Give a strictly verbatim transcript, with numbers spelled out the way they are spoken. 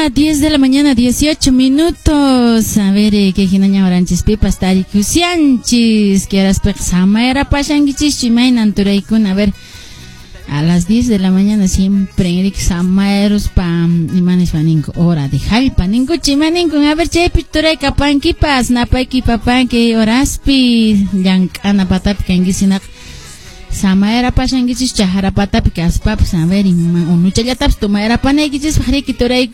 mañana, diez de la mañana, dieciocho minutos. A ver, eh, que ginaña oranchis pipas tarikusianchis. Que eras persama era pashangichis chimainan turaikun. A ver, a las diez de la mañana siempre en samaeros pam imanes paninko hora de jal paninko chimaninko. A ver, chepi turaika pankipas napaiki papanki oraspi yankana patap kengisinak. Sama era pasang gicis cahara patap kas pap saber unu chalataps tuma era panai gicis hari kitorai